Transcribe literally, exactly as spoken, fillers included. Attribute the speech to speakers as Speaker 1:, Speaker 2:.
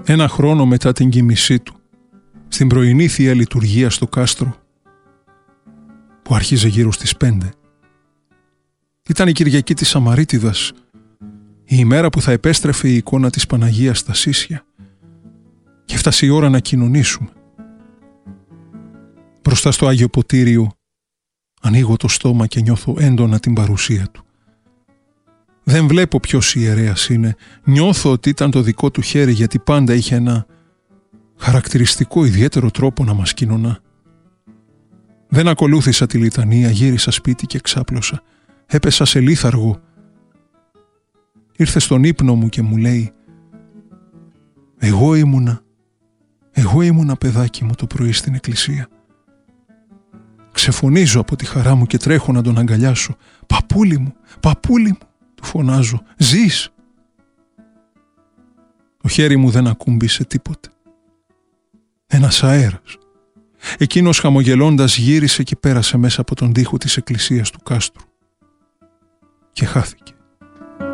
Speaker 1: Ένα χρόνο μετά την κοιμησή του, στην πρωινή Θεία Λειτουργία στο κάστρο, που άρχιζε γύρω στις πέντε. Ήταν η Κυριακή της Σαμαρίτιδας, η ημέρα που θα επέστρεφε η εικόνα της Παναγίας στα Σίσια, και έφτασε η ώρα να κοινωνήσουμε. Μπροστά στο Άγιο Ποτήριο ανοίγω το στόμα και νιώθω έντονα την παρουσία του. Δεν βλέπω ποιος ιερέας είναι, νιώθω ότι ήταν το δικό του χέρι, γιατί πάντα είχε ένα χαρακτηριστικό ιδιαίτερο τρόπο να μας κοινωνά. Δεν ακολούθησα τη λιτανία, γύρισα σπίτι και ξάπλωσα. Έπεσα σε λίθαργο. Ήρθε στον ύπνο μου και μου λέει «Εγώ ήμουνα, εγώ ήμουνα παιδάκι μου το πρωί στην εκκλησία». Ξεφωνίζω από τη χαρά μου και τρέχω να τον αγκαλιάσω. «Παππούλη μου, παππούλη μου», του φωνάζω, «ζεις?» Το χέρι μου δεν ακούμπησε τίποτε. Ένας αέρας. Εκείνος χαμογελώντας γύρισε και πέρασε μέσα από τον τοίχο της εκκλησίας του κάστρου και χάθηκε.